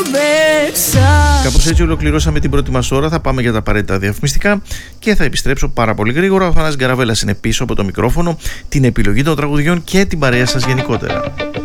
μέσα. Κάπως έτσι ολοκληρώσαμε την πρώτη μας ώρα. Θα πάμε για τα απαραίτητα διαφημιστικά και θα επιστρέψω πάρα πολύ γρήγορα. Ο Θανάσης Γκαραβέλας είναι πίσω από το μικρόφωνο, την επιλογή των τραγουδιών και την παρέα σας γενικότερα.